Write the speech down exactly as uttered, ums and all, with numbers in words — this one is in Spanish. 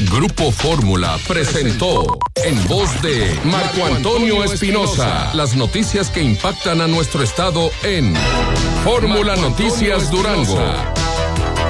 Grupo Fórmula presentó, en voz de Marco Antonio Espinosa, las noticias que impactan a nuestro estado en Fórmula Noticias Durango.